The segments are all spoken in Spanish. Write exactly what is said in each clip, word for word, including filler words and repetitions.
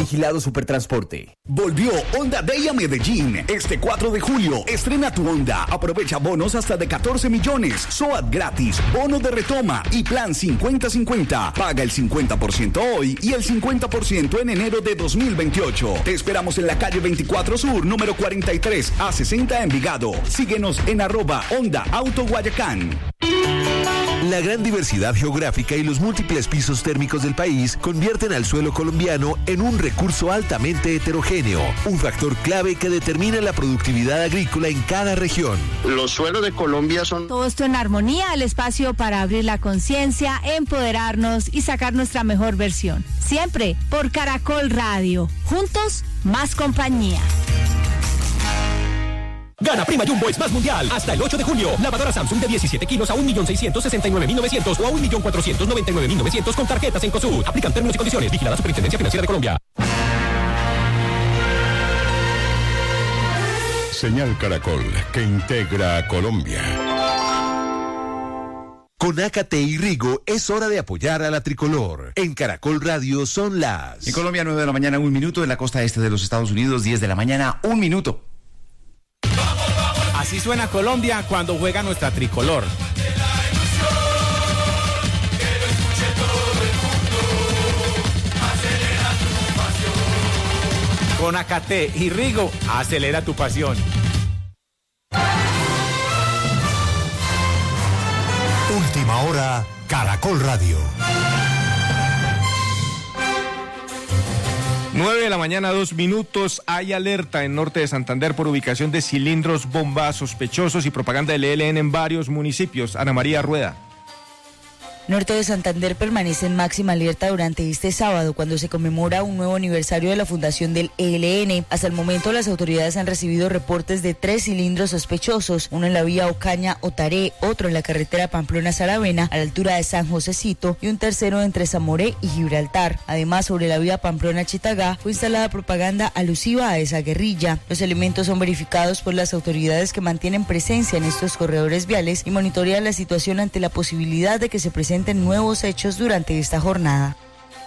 Vigilado Supertransporte. Volvió Honda Day a Medellín. Este cuatro de julio, estrena tu Honda. Aprovecha bonos hasta de catorce millones. S O A T gratis, bono de retoma y plan cincuenta cincuenta. Paga el cincuenta por ciento hoy y el cincuenta por ciento en enero de dos mil veintiocho. Te esperamos en la calle veinticuatro Sur, número cuarenta y tres A sesenta Envigado. Síguenos en arroba Honda Auto Guayacán. La gran diversidad geográfica y los múltiples pisos térmicos del país convierten al suelo colombiano en un recurso altamente heterogéneo, un factor clave que determina la productividad agrícola en cada región. Los suelos de Colombia son... Todo esto en armonía, el espacio para abrir la conciencia, empoderarnos y sacar nuestra mejor versión. Siempre por Caracol Radio. Juntos, más compañía. Gana Prima Jumbo es más mundial. Hasta el ocho de junio. Lavadora Samsung de diecisiete kilos a un millón seiscientos sesenta y nueve mil novecientos o a un millón cuatrocientos noventa y nueve mil novecientos con tarjetas en Cosud. Aplican términos y condiciones. Vigilada Superintendencia Financiera de Colombia. Señal Caracol, que integra a Colombia. Con Ácate y Rigo es hora de apoyar a la tricolor. En Caracol Radio son las... En Colombia, nueve de la mañana, un minuto. En la costa este de los Estados Unidos, diez de la mañana, un minuto. Así suena Colombia cuando juega nuestra tricolor. Con Ácate y Rigo, acelera tu pasión. Última hora, Caracol Radio. nueve de la mañana, dos minutos. Hay alerta en norte de Santander por ubicación de cilindros bomba sospechosos y propaganda del E L N en varios municipios. Ana María Rueda. Norte de Santander permanece en máxima alerta durante este sábado, cuando se conmemora un nuevo aniversario de la fundación del E L N. Hasta el momento, las autoridades han recibido reportes de tres cilindros sospechosos, uno en la vía Ocaña-Otaré, otro en la carretera Pamplona-Saravena, a la altura de San Josecito, y un tercero entre Zamoré y Gibraltar. Además, sobre la vía Pamplona-Chitagá, fue instalada propaganda alusiva a esa guerrilla. Los elementos son verificados por las autoridades que mantienen presencia en estos corredores viales y monitorean la situación ante la posibilidad de que se presenten nuevos hechos durante esta jornada.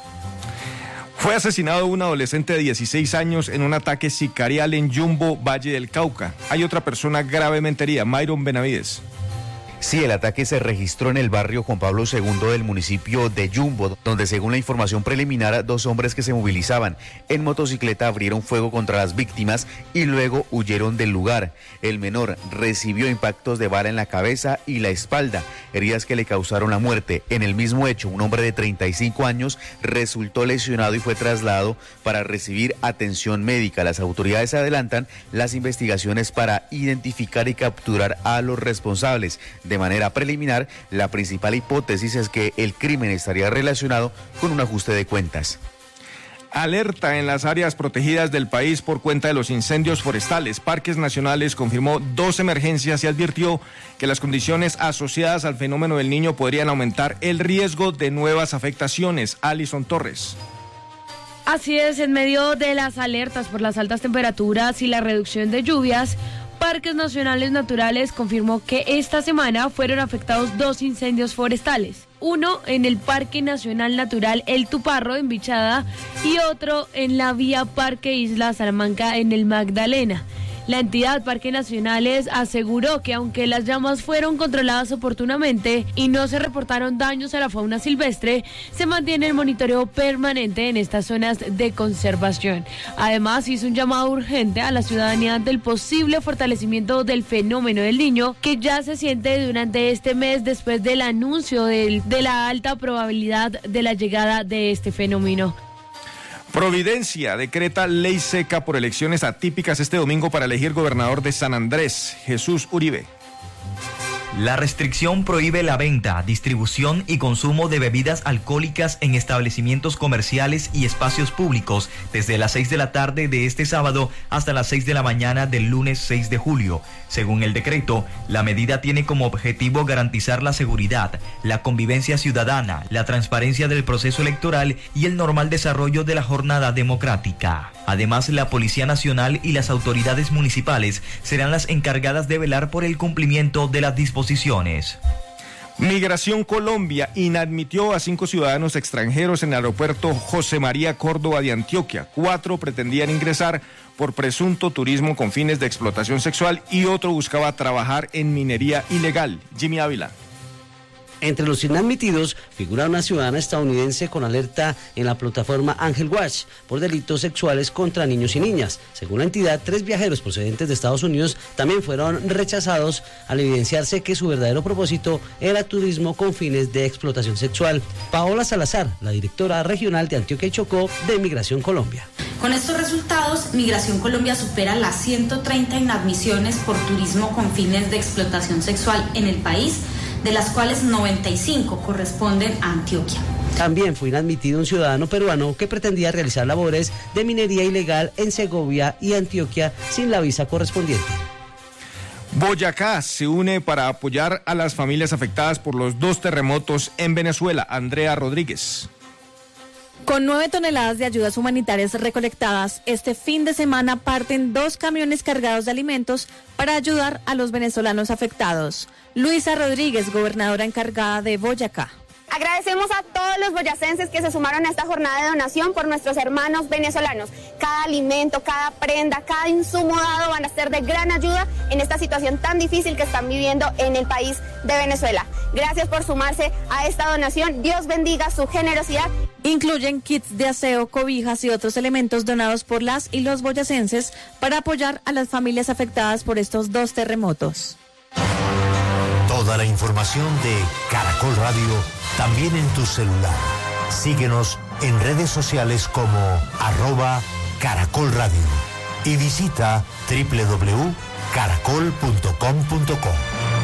Fue asesinado un adolescente de dieciséis años en un ataque sicarial en Yumbo, Valle del Cauca. Hay otra persona gravemente herida, Myron Benavides. Sí, el ataque se registró en el barrio Juan Pablo segundo del municipio de Yumbo, donde según la información preliminar, dos hombres que se movilizaban en motocicleta abrieron fuego contra las víctimas y luego huyeron del lugar. El menor recibió impactos de bala en la cabeza y la espalda, heridas que le causaron la muerte. En el mismo hecho, un hombre de treinta y cinco años resultó lesionado y fue trasladado para recibir atención médica. Las autoridades adelantan las investigaciones para identificar y capturar a los responsables. De manera preliminar, la principal hipótesis es que el crimen estaría relacionado con un ajuste de cuentas. Alerta en las áreas protegidas del país por cuenta de los incendios forestales. Parques Nacionales confirmó dos emergencias y advirtió que las condiciones asociadas al fenómeno del Niño podrían aumentar el riesgo de nuevas afectaciones. Alison Torres. Así es, en medio de las alertas por las altas temperaturas y la reducción de lluvias, Parques Nacionales Naturales confirmó que esta semana fueron afectados dos incendios forestales. Uno en el Parque Nacional Natural El Tuparro en Bichada y otro en la vía Parque Isla Salamanca en el Magdalena. La entidad Parques Nacionales aseguró que aunque las llamas fueron controladas oportunamente y no se reportaron daños a la fauna silvestre, se mantiene el monitoreo permanente en estas zonas de conservación. Además, hizo un llamado urgente a la ciudadanía ante el posible fortalecimiento del fenómeno del Niño, que ya se siente durante este mes después del anuncio de, de la alta probabilidad de la llegada de este fenómeno. Providencia decreta ley seca por elecciones atípicas este domingo para elegir gobernador de San Andrés. Jesús Uribe. La restricción prohíbe la venta, distribución y consumo de bebidas alcohólicas en establecimientos comerciales y espacios públicos desde las seis de la tarde de este sábado hasta las seis de la mañana del lunes seis de julio. Según el decreto, la medida tiene como objetivo garantizar la seguridad, la convivencia ciudadana, la transparencia del proceso electoral y el normal desarrollo de la jornada democrática. Además, la Policía Nacional y las autoridades municipales serán las encargadas de velar por el cumplimiento de las disposiciones. Migración Colombia inadmitió a cinco ciudadanos extranjeros en el aeropuerto José María Córdoba de Antioquia. Cuatro pretendían ingresar por presunto turismo con fines de explotación sexual y otro buscaba trabajar en minería ilegal. Jimmy Ávila. Entre los inadmitidos figura una ciudadana estadounidense con alerta en la plataforma Angel Watch por delitos sexuales contra niños y niñas. Según la entidad, tres viajeros procedentes de Estados Unidos también fueron rechazados al evidenciarse que su verdadero propósito era turismo con fines de explotación sexual. Paola Salazar, la directora regional de Antioquia y Chocó de Migración Colombia. Con estos resultados, Migración Colombia supera las ciento treinta inadmisiones por turismo con fines de explotación sexual en el país, de las cuales noventa y cinco corresponden a Antioquia. También fue inadmitido un ciudadano peruano que pretendía realizar labores de minería ilegal en Segovia y Antioquia sin la visa correspondiente. Boyacá se une para apoyar a las familias afectadas por los dos terremotos en Venezuela. Andrea Rodríguez. Con nueve toneladas de ayudas humanitarias recolectadas, este fin de semana parten dos camiones cargados de alimentos para ayudar a los venezolanos afectados. Luisa Rodríguez, gobernadora encargada de Boyacá. Agradecemos a todos los boyacenses que se sumaron a esta jornada de donación por nuestros hermanos venezolanos. Cada alimento, cada prenda, cada insumo dado van a ser de gran ayuda en esta situación tan difícil que están viviendo en el país de Venezuela. Gracias por sumarse a esta donación. Dios bendiga su generosidad. Incluyen kits de aseo, cobijas y otros elementos donados por las y los boyacenses para apoyar a las familias afectadas por estos dos terremotos. Toda la información de Caracol Radio también en tu celular. Síguenos en redes sociales como arroba Caracol Radio y visita doble u doble u doble u punto caracol punto com punto co.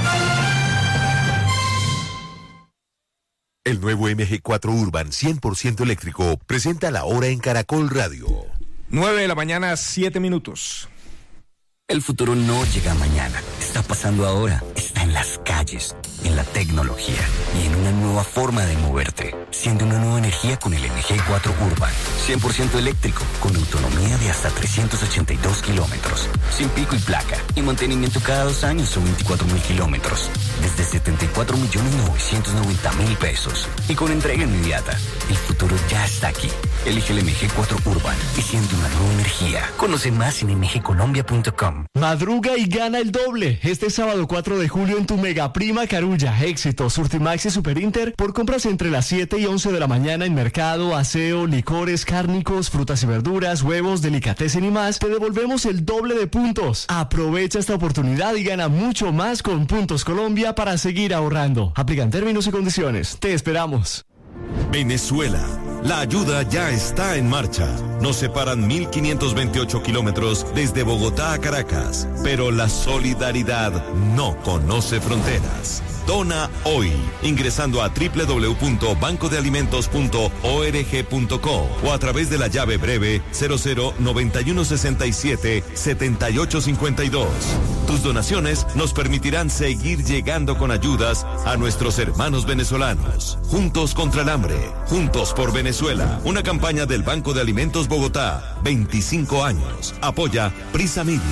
El nuevo M G cuatro Urban cien por ciento eléctrico presenta la hora en Caracol Radio. nueve de la mañana, siete minutos. El futuro no llega mañana, está pasando ahora, está en las calles, en la tecnología y en una nueva forma de moverte. Siente una nueva energía con el M G cuatro Urban, cien por ciento eléctrico, con autonomía de hasta trescientos ochenta y dos kilómetros, sin pico y placa y mantenimiento cada dos años o veinticuatro mil kilómetros, desde setenta y cuatro millones novecientos noventa mil pesos y con entrega inmediata. El futuro ya está aquí. Elige el M G cuatro Urban y siente una nueva energía. Conoce más en m g colombia punto com. Madruga y gana el doble. Este sábado cuatro de julio en tu Mega Prima Carulla, Éxito, Surtimax y Super Inter, por compras entre las siete y once de la mañana en mercado, aseo, licores, cárnicos, frutas y verduras, huevos, delicatessen y más, te devolvemos el doble de puntos. Aprovecha esta oportunidad y gana mucho más con Puntos Colombia para seguir ahorrando. Aplican términos y condiciones. Te esperamos. Venezuela. La ayuda ya está en marcha. Nos separan mil quinientos veintiocho kilómetros desde Bogotá a Caracas, pero la solidaridad no conoce fronteras. Dona hoy, ingresando a doble u doble u doble u punto banco de alimentos punto org punto co o a través de la llave breve cero cero noventa y uno sesenta y siete setenta y ocho cincuenta y dos. Tus donaciones nos permitirán seguir llegando con ayudas a nuestros hermanos venezolanos. Juntos contra el hambre, juntos por Venezuela. Una campaña del Banco de Alimentos Bogotá. veinticinco años. Apoya Prisa Media.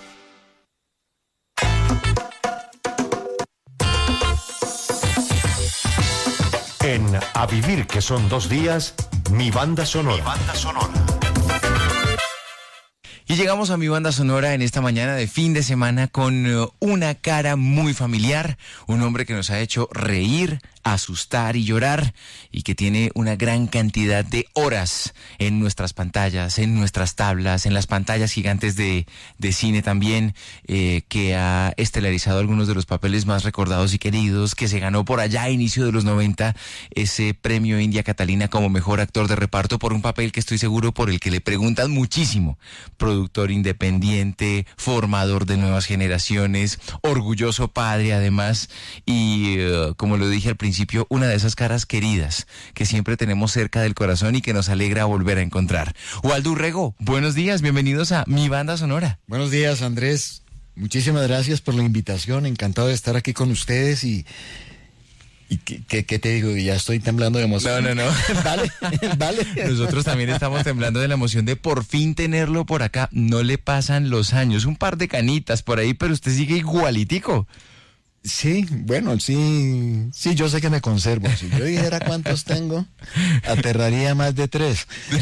En A Vivir, que son dos días, mi banda sonora. Mi banda sonora. Y llegamos a mi banda sonora en esta mañana de fin de semana con uh, una cara muy familiar, un hombre que nos ha hecho reír, asustar y llorar y que tiene una gran cantidad de horas en nuestras pantallas, en nuestras tablas, en las pantallas gigantes de, de cine también, eh, que ha estelarizado algunos de los papeles más recordados y queridos, que se ganó por allá a inicio de los noventa ese premio India Catalina como mejor actor de reparto por un papel que estoy seguro por el que le preguntan muchísimo. Productor independiente, formador de nuevas generaciones, orgulloso padre además y uh, como lo dije al principio, una de esas caras queridas que siempre tenemos cerca del corazón y que nos alegra volver a encontrar. Waldo Urrego, buenos días, bienvenidos a Mi Banda Sonora. Buenos días, Andrés, muchísimas gracias por la invitación, encantado de estar aquí con ustedes y... ¿Y qué, qué, qué te digo? Ya estoy temblando de emoción. No, no, no. Dale, dale. Nosotros también estamos temblando de la emoción de por fin tenerlo por acá. No le pasan los años, un par de canitas por ahí, pero usted sigue igualitico. Sí, bueno, sí, sí, yo sé que me conservo. Si yo dijera cuántos tengo, aterraría más de tres.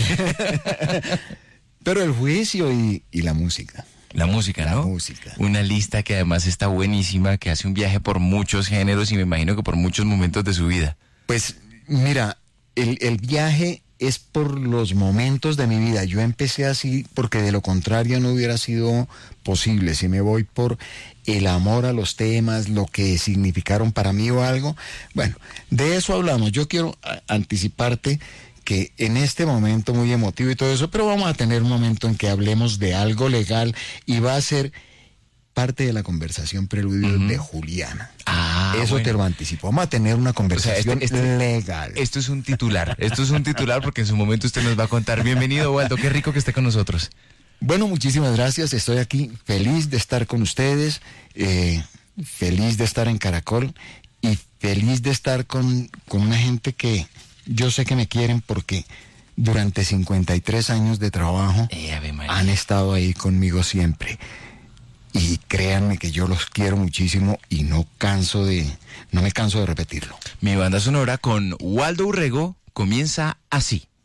Pero el juicio y, y la música. La música, ¿no? La música. Una lista que además está buenísima, que hace un viaje por muchos géneros y me imagino que por muchos momentos de su vida. Pues, mira, el, el viaje es por los momentos de mi vida. Yo empecé así porque de lo contrario no hubiera sido posible. Si me voy por el amor a los temas, lo que significaron para mí o algo, bueno, de eso hablamos. Yo quiero anticiparte que en este momento muy emotivo y todo eso, pero vamos a tener un momento en que hablemos de algo legal y va a ser parte de la conversación preludio uh-huh. de Juliana. Ah, eso bueno. te lo anticipo. Vamos a tener una conversación o sea, este, este, legal. Esto es un titular, esto es un titular porque en su momento usted nos va a contar. Bienvenido, Waldo, qué rico que esté con nosotros. Bueno, muchísimas gracias, estoy aquí feliz de estar con ustedes, eh, feliz de estar en Caracol y feliz de estar con, con una gente que yo sé que me quieren porque durante cincuenta y tres años de trabajo eh, han estado ahí conmigo siempre. Y créanme que yo los quiero muchísimo y no canso de, no me canso de repetirlo. Mi banda sonora con Waldo Urrego comienza así.